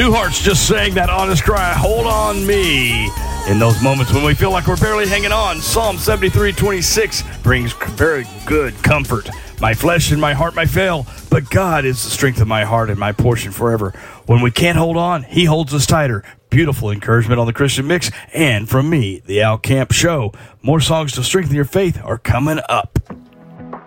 Two Hearts just sang that honest cry, hold on me. In those moments when we feel like we're barely hanging on, Psalm 73:26 brings very good comfort. My flesh and my heart may fail, but God is the strength of my heart and my portion forever. When we can't hold on, he holds us tighter. Beautiful encouragement on the Christian Mix. And from me, the Al Camp Show. More songs to strengthen your faith are coming up.